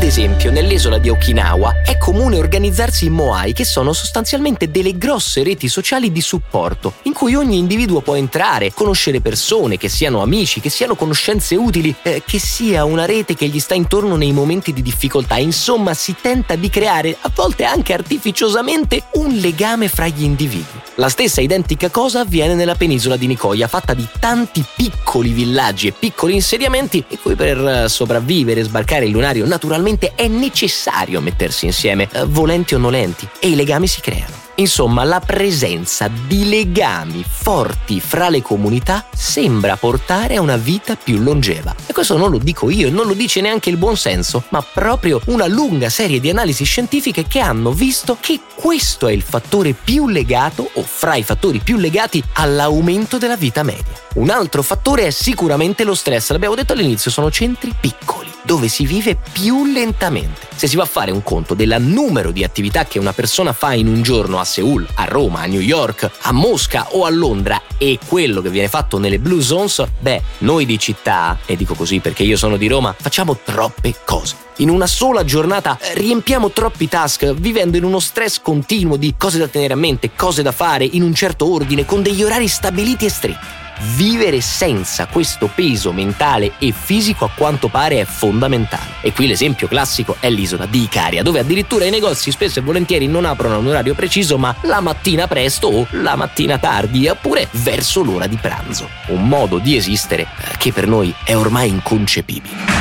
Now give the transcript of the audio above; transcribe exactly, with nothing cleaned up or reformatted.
esempio, nell'isola di Okinawa è comune organizzarsi in moai, che sono sostanzialmente delle grosse reti sociali di supporto, in cui ogni individuo può entrare, conoscere persone, che siano amici, che siano conoscenze utili, eh, che sia una rete che gli sta intorno nei momenti di difficoltà. Insomma, si tenta di creare, a volte anche artificiosamente, un legame fra gli individui. La stessa identica cosa avviene nella penisola di Nicoya, fatta di tanti piccoli villaggi e piccoli insediamenti, in cui per sopravvivere e sbarcare il lunario naturalmente è necessario mettersi insieme, eh, volenti o nolenti, e i legami si creano. Insomma, la presenza di legami forti fra le comunità sembra portare a una vita più longeva. E questo non lo dico io, non lo dice neanche il buon senso, ma proprio una lunga serie di analisi scientifiche che hanno visto che questo è il fattore più legato, o fra i fattori più legati, all'aumento della vita media. Un altro fattore è sicuramente lo stress. L'abbiamo detto all'inizio, sono centri piccoli, dove si vive più lentamente. Se si va a fare un conto del numero di attività che una persona fa in un giorno a Seul, a Roma, a New York, a Mosca o a Londra, e quello che viene fatto nelle Blue Zones, beh, noi di città, e dico così perché io sono di Roma, facciamo troppe cose. In una sola giornata riempiamo troppi task, vivendo in uno stress continuo di cose da tenere a mente, cose da fare in un certo ordine, con degli orari stabiliti e stretti. Vivere senza questo peso mentale e fisico, a quanto pare, è fondamentale. E qui l'esempio classico è l'isola di Icaria, dove addirittura i negozi spesso e volentieri non aprono a un orario preciso, ma la mattina presto o la mattina tardi, oppure verso l'ora di pranzo. Un modo di esistere che per noi è ormai inconcepibile.